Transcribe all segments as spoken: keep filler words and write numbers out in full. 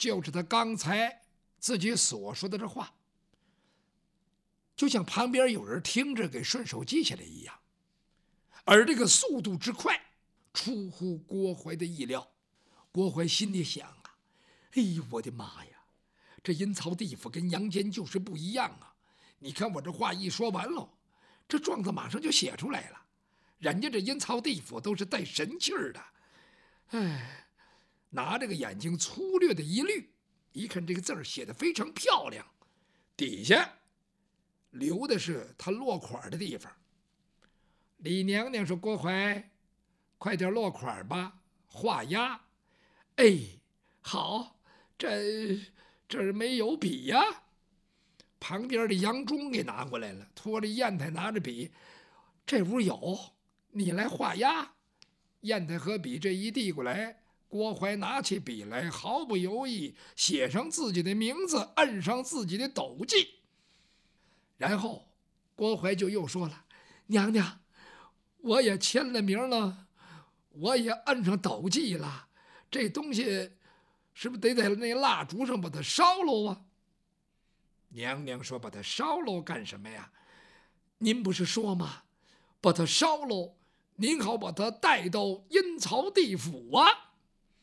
就是他刚才自己所说的这话，就像旁边有人听着给顺手记下来一样，而这个速度之快出乎郭槐的意料。郭槐心里想啊，哎呦我的妈呀，这阴曹地府跟阳间就是不一样啊！你看我这话一说完了，这状子马上就写出来了。人家这阴曹地府都是带神气儿的，哎，拿这个眼睛粗略的一捋，一看这个字儿写得非常漂亮，底下留的是他落款的地方。李娘娘说：“郭槐，快点落款吧，画押。”哎，好，这这儿没有笔呀。旁边的杨忠给拿过来了，拖着砚台拿着笔，这屋有，你来画押。砚台和笔这一递过来，郭槐拿起笔来，毫不犹豫写上自己的名字，摁上自己的斗记。然后郭槐就又说了：“娘娘，我也签了名了，我也摁上斗记了，这东西是不是得在那蜡烛上把它烧喽啊？”娘娘说：“把它烧喽干什么呀？您不是说吗？把它烧喽，您好把它带到阴曹地府啊。”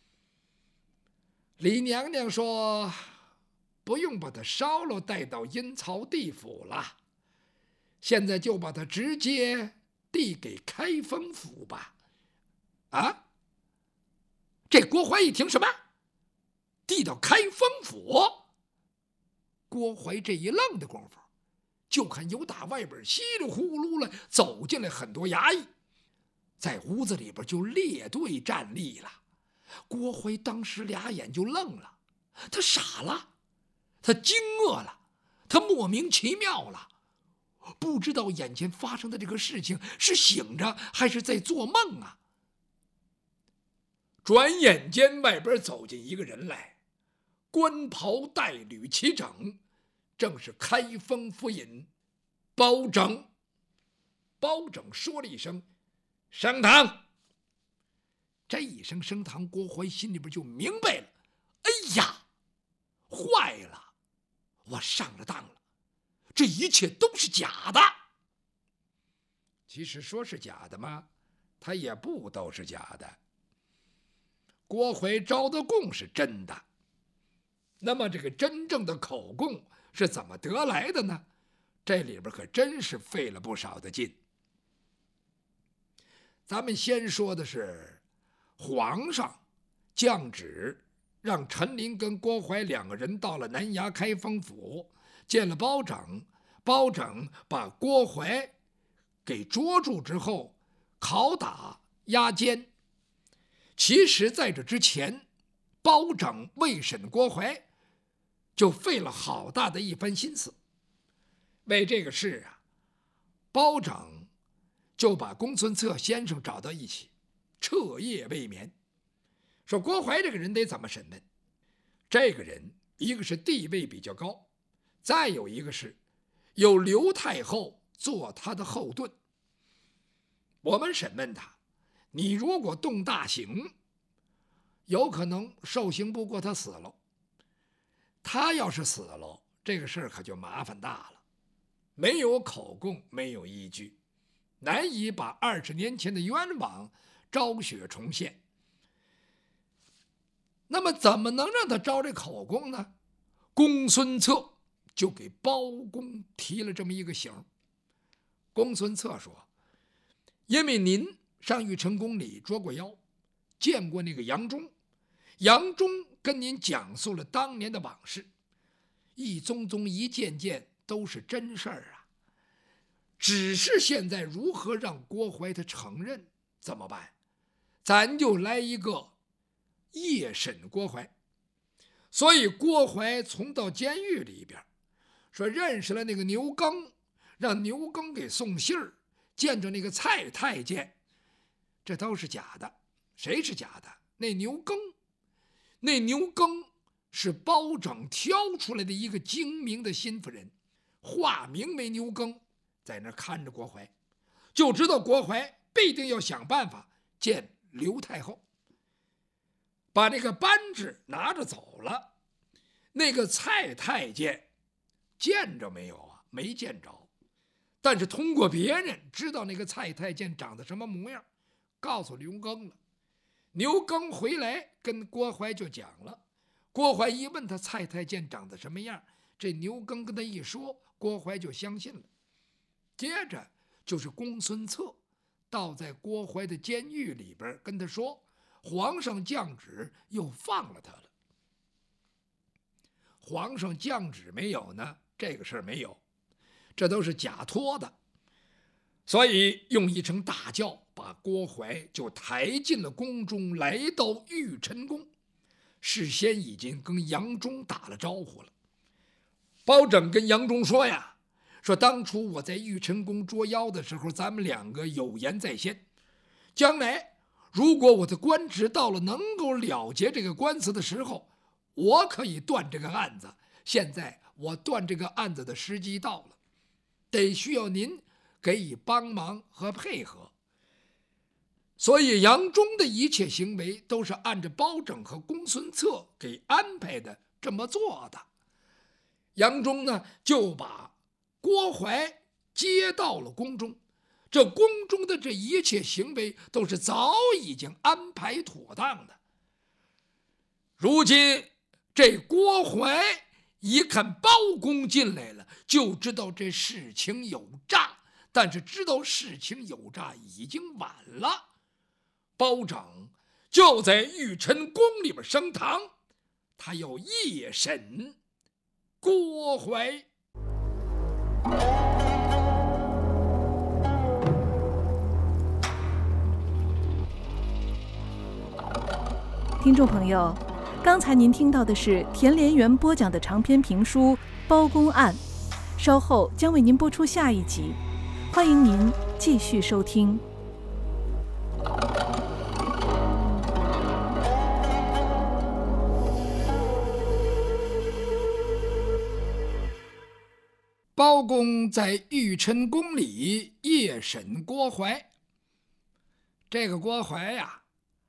李娘娘说：“不用把它烧了带到阴曹地府了，现在就把它直接递给开封府吧。”啊！这郭槐一听什么？递到开封府？郭槐这一愣的功夫，就看有打外边稀里呼噜了走进来很多衙役，在屋子里边就列队站立了。郭槐当时俩眼就愣了，他傻了，他惊愕了，他莫名其妙了，不知道眼前发生的这个事情是醒着还是在做梦啊。转眼间外边走进一个人来，官袍带履齐整，正是开封府尹包拯。包拯说了一声：“升堂。”这一声升堂，郭槐心里边就明白了，哎呀，坏了，我上了当了，这一切都是假的。其实说是假的吗？他也不都是假的。郭槐招的供是真的，那么这个真正的口供是怎么得来的呢？这里边可真是费了不少的劲。咱们先说的是皇上降旨让陈琳跟郭槐两个人到了南衙开封府，见了包拯，包拯把郭槐给捉住之后拷打押监。其实在这之前，包拯为审郭槐就费了好大的一番心思。为这个事啊，包拯就把公孙策先生找到一起，彻夜未眠，说郭槐这个人得怎么审问。这个人一个是地位比较高，再有一个是有刘太后做他的后盾。我们审问他，你如果动大刑，有可能受刑不过他死了。他要是死了，这个事儿可就麻烦大了，没有口供，没有依据，难以把二十年前的冤枉昭雪重现。那么怎么能让他招这口供呢？公孙策就给包公提了这么一个醒。公孙策说：“因为您上玉成宫里捉过妖，见过那个杨忠，杨忠跟您讲述了当年的往事，一宗宗一件件都是真事儿啊。只是现在如何让郭槐他承认怎么办？咱就来一个夜审郭槐。所以郭槐从到监狱里边，说认识了那个牛耕，让牛耕给送信儿，见着那个蔡太监，这都是假的。谁是假的？那牛耕。那牛耕是包拯挑出来的一个精明的心腹人，化名为牛耕，在那看着郭槐，就知道郭槐必定要想办法见刘太后，把这个扳指拿着走了， 那个蔡太监见着没有啊？没见着，但是通过别人知道那个蔡太监长得什么模样，告诉刘庚了。刘庚回来跟郭淮就讲了，郭淮一问他蔡太监长得什么样，这刘庚跟他一说，郭淮就相信了。接着就是公孙策倒在郭淮的监狱里边跟他说，皇上降旨又放了他了。皇上降旨没有呢？这个事儿没有，这都是假托的。所以用一声大叫，把郭淮就抬进了宫中，来到玉辰宫。事先已经跟杨忠打了招呼了。包拯跟杨忠说呀，说当初我在玉辰宫捉妖的时候，咱们两个有言在先，将来如果我的官职到了能够了结这个官司的时候，我可以断这个案子。现在我断这个案子的时机到了，得需要您给予帮忙和配合。所以杨忠的一切行为都是按照包拯和公孙策给安排的这么做的。杨忠呢，就把郭淮接到了宫中，这宫中的这一切行为都是早已经安排妥当的。如今这郭淮一看包公进来了，就知道这事情有诈，但是知道事情有诈已经晚了。包拯就在玉辰宫里边升堂，他要夜审郭淮。 听众朋友，刚才您听到的是田连元播讲的长篇评书《包公案》，稍后将为您播出下一集，欢迎您继续收听。 包公在玉辰宫里夜审郭淮。这个郭淮呀，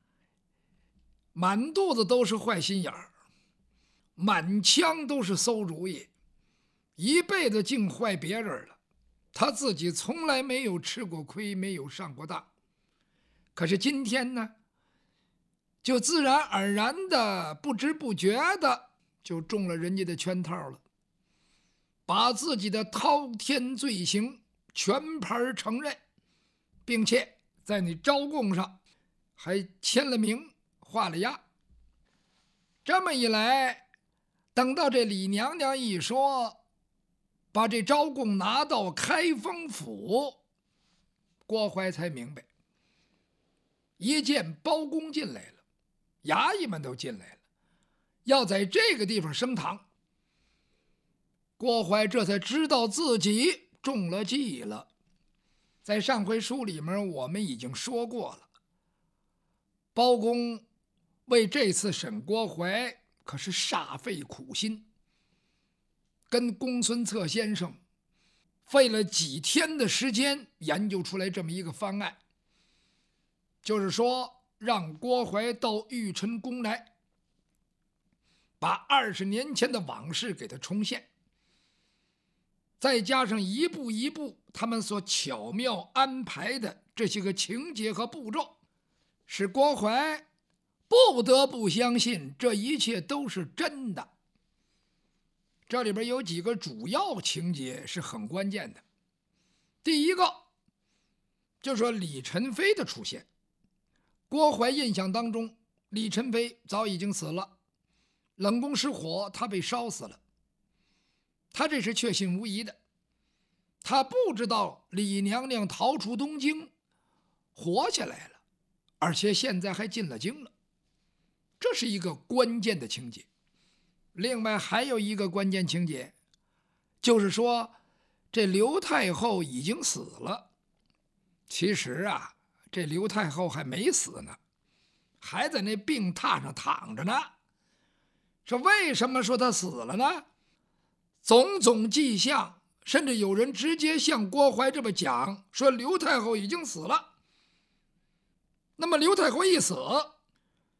满肚子都是坏心眼儿，满腔都是馊主意，一辈子净坏别人了。他自己从来没有吃过亏，没有上过当。可是今天呢，就自然而然的、不知不觉的就中了人家的圈套了，把自己的滔天罪行全盘承认，并且在你招供上还签了名画了押。这么一来，等到这李娘娘一说，把这招供拿到开封府，郭淮才明白。一见包公进来了，衙役们都进来了，要在这个地方升堂，郭淮这才知道自己中了计了。在上回书里面我们已经说过了，包公为这次审郭淮可是煞费苦心，跟公孙策先生费了几天的时间研究出来这么一个方案，就是说让郭淮到玉辰宫来，把二十年前的往事给他重现，再加上一步一步他们所巧妙安排的这些个情节和步骤，使郭淮不得不相信这一切都是真的。这里边有几个主要情节是很关键的。第一个就是说李宸妃的出现。郭淮印象当中，李宸妃早已经死了，冷宫失火，她被烧死了。他这是确信无疑的。他不知道李娘娘逃出东京，活下来了，而且现在还进了京了，这是一个关键的情节。另外还有一个关键情节，就是说这刘太后已经死了。其实啊，这刘太后还没死呢，还在那病榻上躺着呢。这为什么说她死了呢？种种迹象，甚至有人直接向郭淮这么讲，说刘太后已经死了。那么刘太后一死，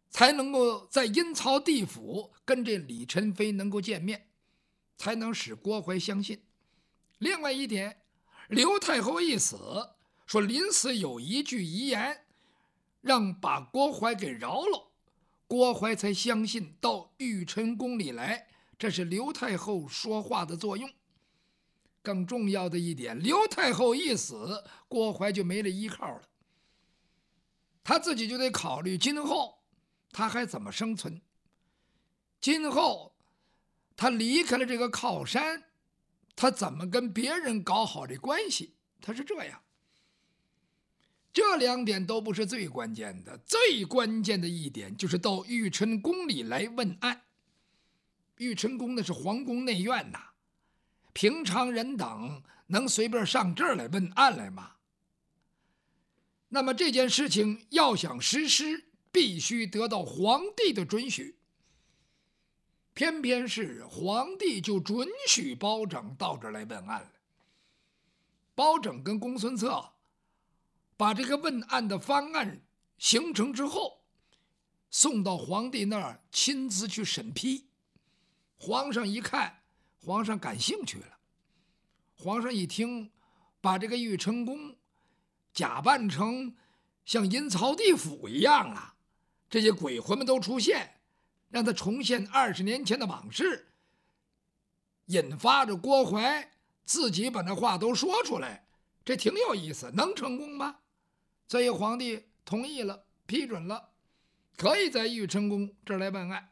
才能够在阴曹地府跟这李宸妃能够见面，才能使郭槐相信。另外一点，刘太后一死，说临死有一句遗言，让把郭槐给饶了，郭槐才相信到玉琛宫里来，这是刘太后说话的作用。更重要的一点，刘太后一死，郭槐就没了依靠了，他自己就得考虑今后他还怎么生存。今后他离开了这个靠山，他怎么跟别人搞好这关系？他是这样。这两点都不是最关键的，最关键的一点就是到玉琛宫里来问案。玉琛宫那是皇宫内院呐，平常人等能随便上这儿来问案来吗？那么这件事情要想实施，必须得到皇帝的准许。偏偏是皇帝就准许包拯到这儿来问案了。包拯跟公孙策把这个问案的方案形成之后，送到皇帝那儿亲自去审批。皇上一看，皇上感兴趣了。皇上一听，把这个玉琛宫假扮成像阴曹地府一样啊，这些鬼魂们都出现，让他重现二十年前的往事，引发着郭槐自己把那话都说出来，这挺有意思，能成功吗？所以皇帝同意了，批准了，可以在玉琛宫这儿来问案。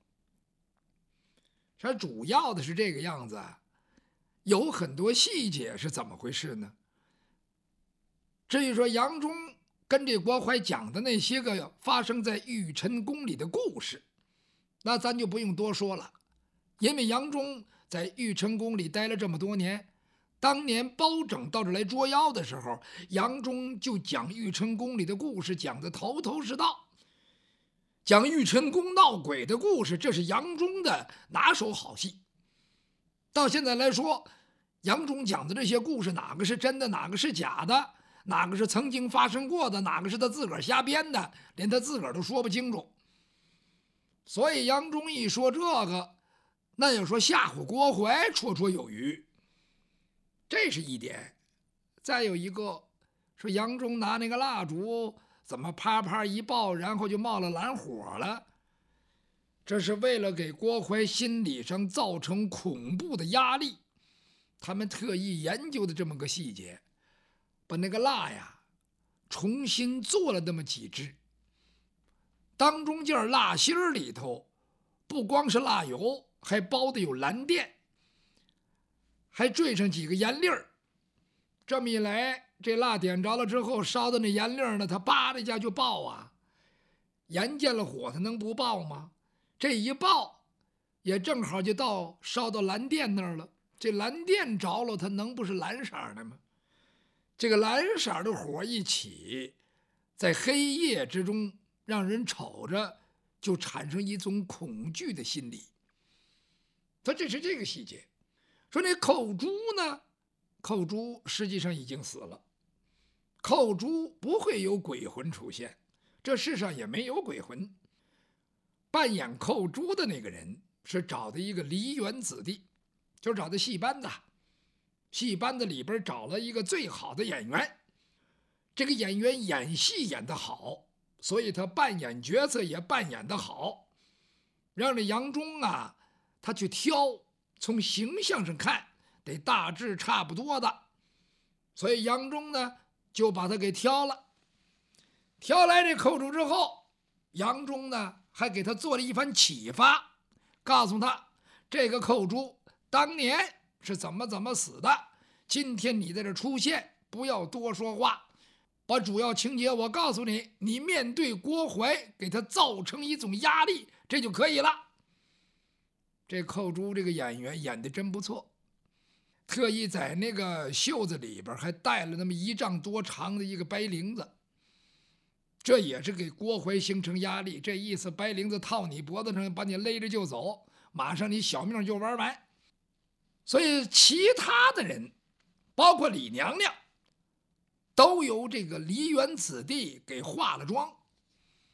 它主要的是这个样子，有很多细节是怎么回事呢？至于说杨忠跟这郭槐讲的那些个发生在玉琛宫里的故事，那咱就不用多说了，因为杨忠在玉琛宫里待了这么多年，当年包拯到这来捉妖的时候，杨忠就讲玉琛宫里的故事，讲得头头是道。讲玉琛宫闹鬼的故事，这是杨忠的拿手好戏。到现在来说，杨忠讲的这些故事，哪个是真的，哪个是假的，哪个是曾经发生过的，哪个是他自个儿瞎编的，连他自个儿都说不清楚。所以杨忠一说这个，那要说吓唬郭槐绰绰有余，这是一点。再有一个说杨忠拿那个蜡烛怎么啪啪一爆，然后就冒了蓝火了，这是为了给郭槐心理上造成恐怖的压力，他们特意研究的这么个细节，把那个蜡呀重新做了那么几支，当中件蜡芯儿里头不光是蜡油，还包的有蓝靛，还缀上几个盐粒儿。这么一来，这蜡点着了之后，烧的那盐粒儿呢，它叭的一下就爆啊！盐见了火，它能不爆吗？这一爆，也正好就到烧到蓝靛那儿了。这蓝靛着了，它能不是蓝色的吗？这个蓝色的火一起，在黑夜之中，让人瞅着就产生一种恐惧的心理。他这是这个细节。说那寇珠呢？寇珠实际上已经死了，寇珠不会有鬼魂出现，这世上也没有鬼魂。扮演寇珠的那个人是找的一个梨园子弟，就找的戏班子，戏班子里边找了一个最好的演员，这个演员演戏演得好，所以他扮演角色也扮演得好，让这杨忠啊他去挑，从形象上看得大致差不多的，所以杨忠呢就把他给挑了。挑来这寇珠之后，杨忠呢还给他做了一番启发，告诉他这个寇珠当年是怎么怎么死的，今天你在这出现，不要多说话，把主要情节我告诉你，你面对郭槐给他造成一种压力，这就可以了。这寇珠这个演员演得真不错，特意在那个袖子里边还带了那么一丈多长的一个白绫子，这也是给郭槐形成压力，这意思白绫子套你脖子上，把你勒着就走，马上你小命就玩完。所以其他的人包括李娘娘都由这个梨园子弟给化了妆。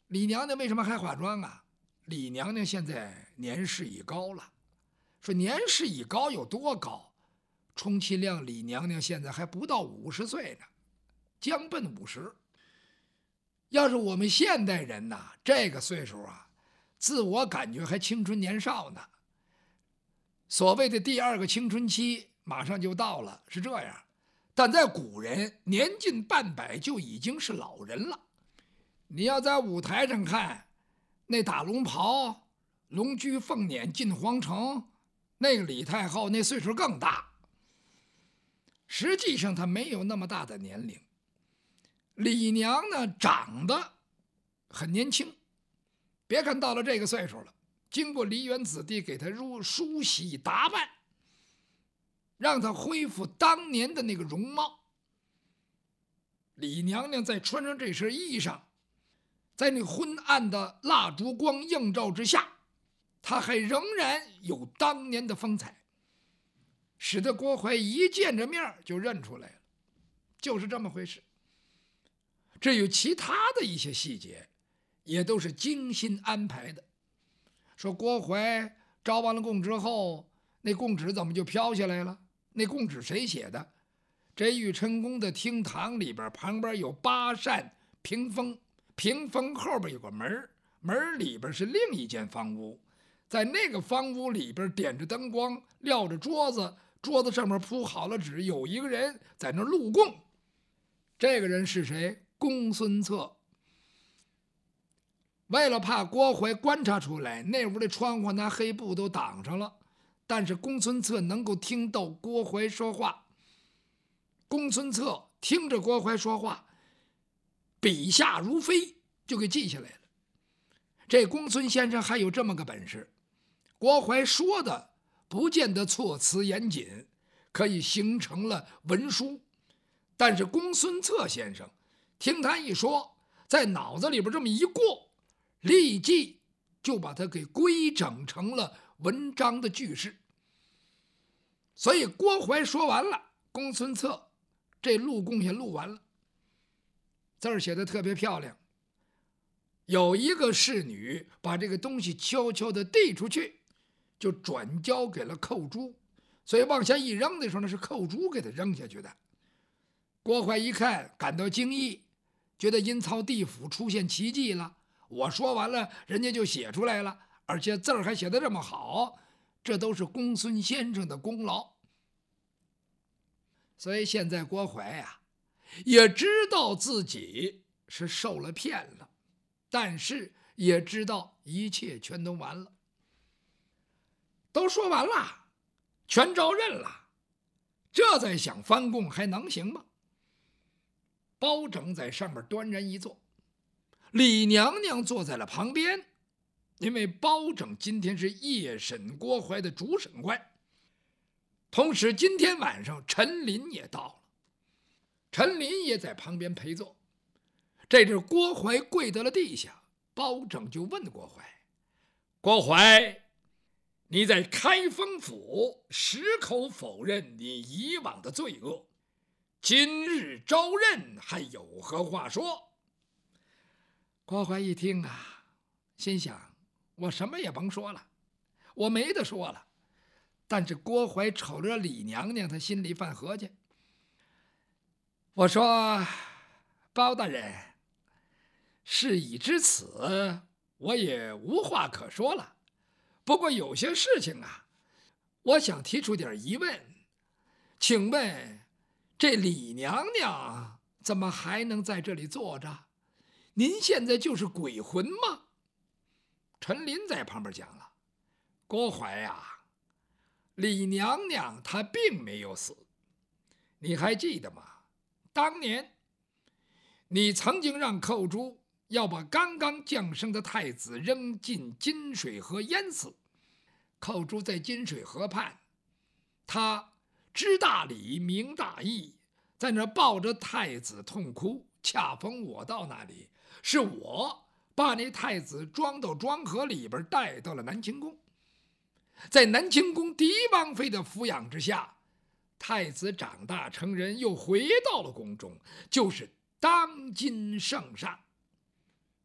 李娘娘为什么还化妆啊？李娘娘现在年事已高了。说年事已高有多高？充其量李娘娘现在还不到五十岁呢，将奔五十。要是我们现代人呐，这个岁数啊，自我感觉还青春年少呢。所谓的第二个青春期马上就到了，是这样。但在古人，年近半百就已经是老人了。你要在舞台上看，那打龙袍、龙驹凤辇进皇城，那个李太后那岁数更大。实际上她没有那么大的年龄。李娘呢，长得很年轻，别看到了这个岁数了，经过梨园子弟给她梳梳洗打扮，让她恢复当年的那个容貌。李娘娘再穿上这身衣裳，在那昏暗的蜡烛光映照之下，她还仍然有当年的风采，使得郭槐一见着面就认出来了，就是这么回事。至于其他的一些细节，也都是精心安排的。说郭槐招完了供之后，那供纸怎么就飘下来了？那供纸谁写的？这玉琛宫的厅堂里边，旁边有八扇屏风，屏风后边有个门，门里边是另一间房屋，在那个房屋里边点着灯光，撂着桌子，桌子上面铺好了纸，有一个人在那录供。这个人是谁？公孙策。为了怕郭槐观察出来，那屋的窗户拿黑布都挡上了，但是公孙策能够听到郭槐说话。公孙策听着郭槐说话，笔下如飞，就给记下来了。这公孙先生还有这么个本事，郭槐说的不见得措辞严谨，可以形成了文书，但是公孙策先生听他一说，在脑子里边这么一过，立即就把它给规整成了文章的句式。所以郭槐说完了，公孙策这录供也录完了，字儿写的特别漂亮。有一个侍女把这个东西悄悄地递出去，就转交给了寇珠，所以往下一扔的时候呢，是寇珠给他扔下去的。郭槐一看，感到惊异，觉得阴曹地府出现奇迹了。我说完了，人家就写出来了，而且字儿还写得这么好，这都是公孙先生的功劳。所以现在郭槐呀，也知道自己是受了骗了，但是也知道一切全都完了，都说完了，全招认了，这再想翻供还能行吗？包拯在上面端然一坐，李娘娘坐在了旁边，因为包拯今天是夜审郭槐的主审官，同时今天晚上陈琳也到了，陈琳也在旁边陪坐。这阵郭槐跪到了地下，包拯就问郭槐：郭槐，你在开封府矢口否认你以往的罪恶，今日招认还有何话说？郭槐一听啊，心想我什么也甭说了，我没得说了。但是郭槐瞅着李娘娘，他心里犯合计。我说包大人，事已至此，我也无话可说了。不过有些事情啊，我想提出点疑问，请问这李娘娘怎么还能在这里坐着？您现在就是鬼魂吗？陈琳在旁边讲了：郭槐呀，李娘娘她并没有死，你还记得吗？当年你曾经让寇珠要把刚刚降生的太子扔进金水河淹死。寇珠在金水河畔，他知大礼明大义，在那抱着太子痛哭。恰逢我到那里，是我把那太子装到庄河里边，带到了南清宫。在南清宫狄王妃的抚养之下，太子长大成人，又回到了宫中，就是当今圣上。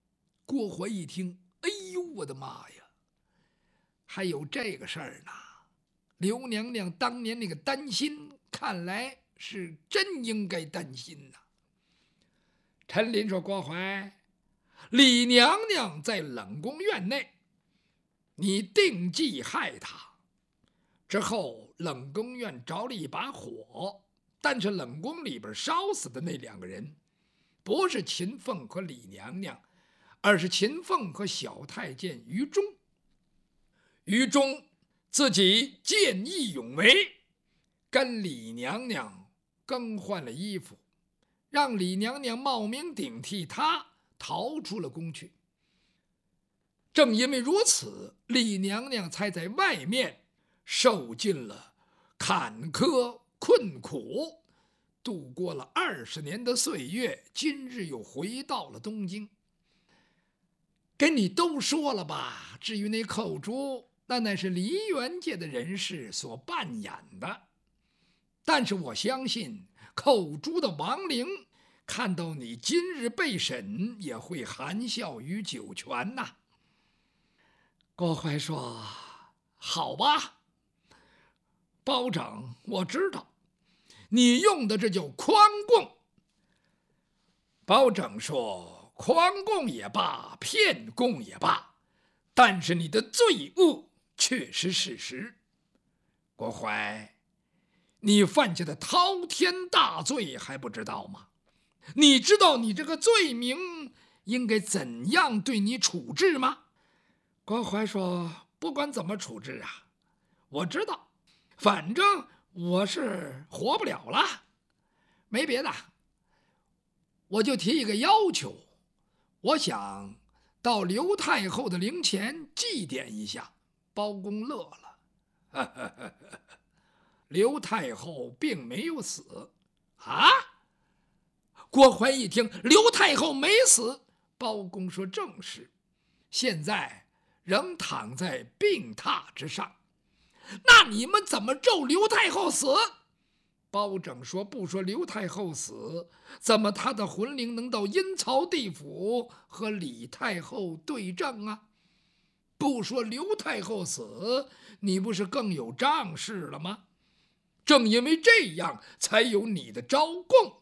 郭淮一听，哎呦，我的妈呀，还有这个事儿呢！刘娘娘当年那个担心，看来是真应该担心呐。陈琳说：“郭淮，李娘娘在冷宫院内，你定计害她。之后冷宫院着了一把火，但是冷宫里边烧死的那两个人，不是秦凤和李娘娘，而是秦凤和小太监于忠。于忠自己见义勇为，跟李娘娘更换了衣服，让李娘娘冒名顶替他逃出了宫去。正因为如此，李娘娘才在外面受尽了坎坷困苦，度过了二十年的岁月，今日又回到了东京。跟你都说了吧，至于那寇珠，那乃是梨园界的人士所扮演的。但是我相信寇珠的亡灵看到你今日被审，也会含笑于九泉呐。郭淮说：“好吧，包拯，我知道你用的这叫匡供。”包拯说：“匡供也罢，骗供也罢，但是你的罪恶却是事实。郭淮，你犯下的滔天大罪还不知道吗？你知道你这个罪名应该怎样对你处置吗？”郭淮说：“不管怎么处置啊，我知道，反正我是活不了了，没别的，我就提一个要求，我想到刘太后的灵前祭奠一下。”包公乐了，刘太后并没有死啊！郭淮一听刘太后没死，包公说：“正是，现在仍躺在病榻之上。那你们怎么咒刘太后死？”包拯说：“不说刘太后死，怎么她的魂灵能到阴曹地府和李太后对证啊？不说刘太后死，你不是更有仗势了吗？正因为这样，才有你的招供。”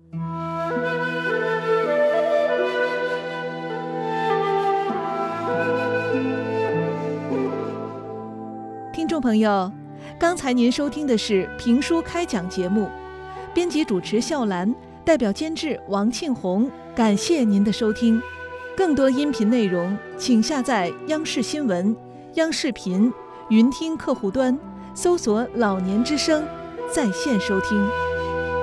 听众朋友，刚才您收听的是评书开讲节目，编辑主持笑兰，代表监制王庆红，感谢您的收听。更多音频内容，请下载央视新闻、央视频、云听客户端，搜索“老年之声”，在线收听。